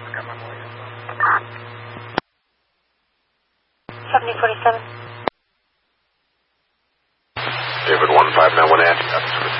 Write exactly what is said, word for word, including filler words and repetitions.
seventy forty-seven. David one five nine one, Andy.